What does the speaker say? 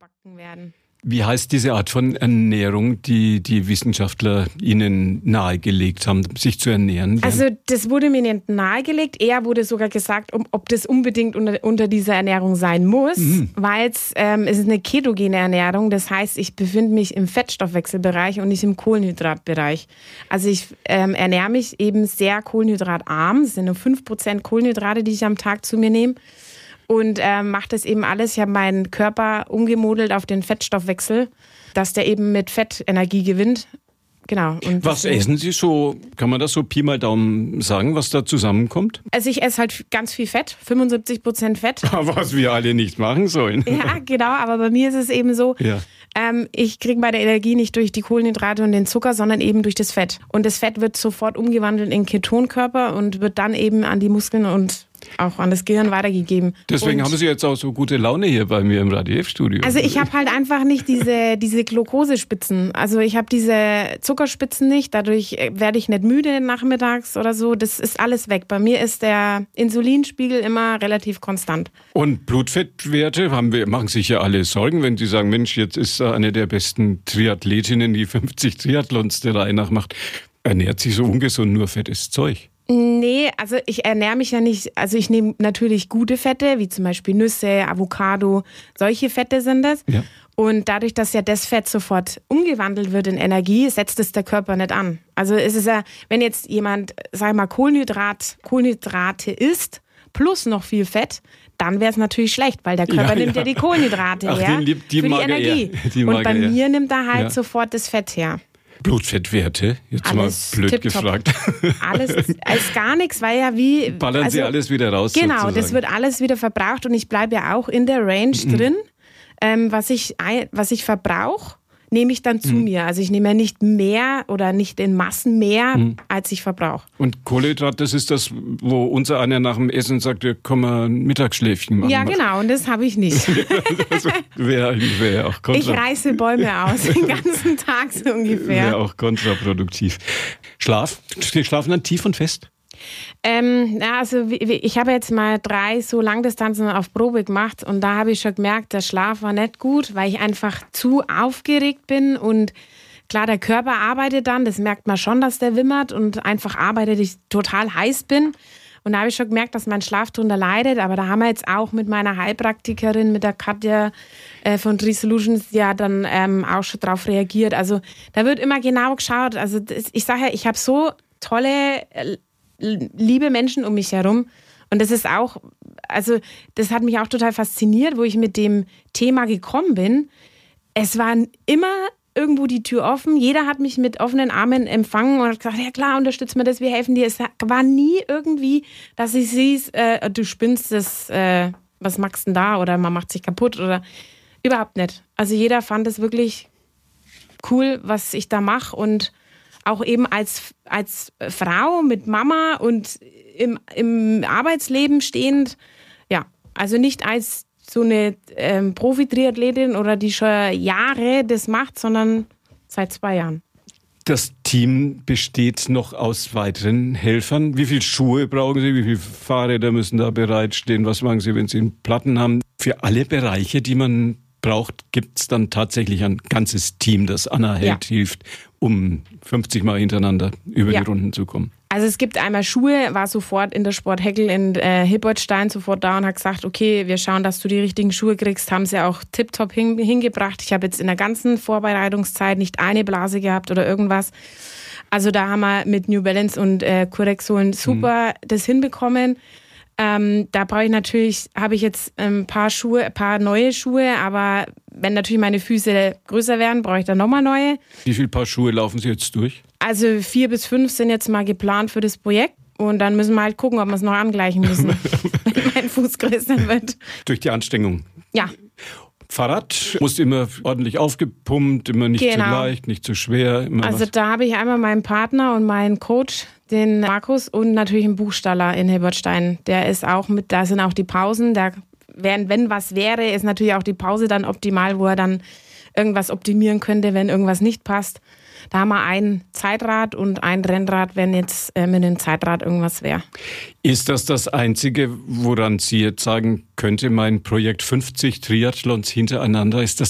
verbacken werden. Wie heißt diese Art von Ernährung, die die Wissenschaftler Ihnen nahegelegt haben, sich zu ernähren? Also das wurde mir nicht nahegelegt. Eher wurde sogar gesagt, ob das unbedingt unter dieser Ernährung sein muss, weil es ist eine ketogene Ernährung. Das heißt, ich befinde mich im Fettstoffwechselbereich und nicht im Kohlenhydratbereich. Also ich ernähre mich eben sehr kohlenhydratarm. Es sind nur 5% Kohlenhydrate, die ich am Tag zu mir nehme. Und mache das eben alles. Ich habe meinen Körper umgemodelt auf den Fettstoffwechsel, dass der eben mit Fett Energie gewinnt. Genau. Und was essen Sie so, kann man das so Pi mal Daumen sagen, was da zusammenkommt? Also ich esse halt ganz viel Fett, 75% Fett. Was wir alle nicht machen sollen. Ja, genau, aber bei mir ist es eben so, ich kriege meine Energie nicht durch die Kohlenhydrate und den Zucker, sondern eben durch das Fett. Und das Fett wird sofort umgewandelt in Ketonkörper und wird dann eben an die Muskeln und auch an das Gehirn weitergegeben. Deswegen haben Sie jetzt auch so gute Laune hier bei mir im Radio F-Studio. Also ich habe halt einfach nicht diese Glukosespitzen. Also ich habe diese Zuckerspitzen nicht. Dadurch werde ich nicht müde nachmittags oder so. Das ist alles weg. Bei mir ist der Insulinspiegel immer relativ konstant. Und Blutfettwerte machen sich ja alle Sorgen, wenn Sie sagen, Mensch, jetzt ist eine der besten Triathletinnen, die 50 Triathlons der Reihe nach macht. Ernährt sich so ungesund nur fettes Zeug? Nee, also ich ernähre mich ja nicht, also ich nehme natürlich gute Fette, wie zum Beispiel Nüsse, Avocado, solche Fette sind das. Ja. Und dadurch, dass ja das Fett sofort umgewandelt wird in Energie, setzt es der Körper nicht an. Also es ist ja, wenn jetzt jemand, sag ich mal, Kohlenhydrate isst, plus noch viel Fett, dann wäre es natürlich schlecht, weil der Körper nimmt ja die Kohlenhydrate her für die Energie. Und bei mir nimmt er halt sofort das Fett her. Blutfettwerte, jetzt alles mal blöd tipptopp gefragt. Alles als gar nichts, weil ja wie... Ballern Sie alles wieder raus Genau, sozusagen. Das wird alles wieder verbraucht und ich bleibe ja auch in der Range drin. Was ich verbrauche, nehme ich dann zu mir. Also ich nehme ja nicht mehr oder nicht in Massen mehr, als ich verbrauche. Und Kohlenhydrat, das ist das, wo unser einer nach dem Essen sagt, ja, komm mal ein Mittagsschläfchen machen. Ja, genau, und das habe ich nicht. Das wäre auch kontraproduktiv. Ich reiße Bäume aus, den ganzen Tag so ungefähr. Wäre auch kontraproduktiv. Schlaf? Sie schlafen dann tief und fest? Also ich habe jetzt mal 3 so Langdistanzen auf Probe gemacht und da habe ich schon gemerkt, der Schlaf war nicht gut, weil ich einfach zu aufgeregt bin und klar, der Körper arbeitet dann, das merkt man schon, dass der wimmert und einfach arbeitet, ich total heiß bin. Und da habe ich schon gemerkt, dass mein Schlaf darunter leidet, aber da haben wir jetzt auch mit meiner Heilpraktikerin, mit der Katja von Tree Solutions, ja dann auch schon drauf reagiert. Also da wird immer genau geschaut. Also ich sage ja, ich habe so tolle liebe Menschen um mich herum. Und das ist auch, also das hat mich auch total fasziniert, wo ich mit dem Thema gekommen bin. Es war immer irgendwo die Tür offen. Jeder hat mich mit offenen Armen empfangen und hat gesagt, ja klar, unterstützen wir das, wir helfen dir. Es war nie irgendwie, dass ich hieß, du spinnst, was machst du denn da? Oder man macht sich kaputt oder überhaupt nicht. Also jeder fand es wirklich cool, was ich da mache und auch eben als Frau mit Mama und im Arbeitsleben stehend, ja, also nicht als so eine Profi-Triathletin oder die schon Jahre das macht, sondern seit 2 Jahren. Das Team besteht noch aus weiteren Helfern. Wie viele Schuhe brauchen Sie? Wie viele Fahrräder müssen da bereitstehen? Was machen Sie, wenn Sie Platten haben? Für alle Bereiche, die man braucht, gibt es dann tatsächlich ein ganzes Team, das Anna Held hilft, um 50 Mal hintereinander über die Runden zu kommen. Also es gibt einmal Schuhe, war sofort in der Sport Heckel in Hilbertstein sofort da und hat gesagt, okay, wir schauen, dass du die richtigen Schuhe kriegst, haben sie auch tipptopp hingebracht. Ich habe jetzt in der ganzen Vorbereitungszeit nicht eine Blase gehabt oder irgendwas. Also da haben wir mit New Balance und Curexolen super das hinbekommen. Da brauche ich natürlich, habe ich jetzt ein paar neue Schuhe, aber wenn natürlich meine Füße größer werden, brauche ich dann nochmal neue. Wie viele Paar Schuhe laufen Sie jetzt durch? Also 4 bis 5 sind jetzt mal geplant für das Projekt und dann müssen wir halt gucken, ob wir es noch angleichen müssen, wenn mein Fuß größer wird. Durch die Anstrengung? Ja. Fahrrad muss immer ordentlich aufgepumpt, immer nicht zu leicht, nicht zu schwer. Also da habe ich einmal meinen Partner und meinen Coach, den Markus, und natürlich einen Buchstaller in Hilbertstein. Der ist auch mit, da sind auch die Pausen. Da wenn was wäre, ist natürlich auch die Pause dann optimal, wo er dann irgendwas optimieren könnte, wenn irgendwas nicht passt. Da haben wir ein Zeitrad und ein Rennrad, wenn jetzt mit dem Zeitrad irgendwas wäre. Ist das Einzige, woran Sie jetzt sagen könnte, mein Projekt 50 Triathlons hintereinander, ist das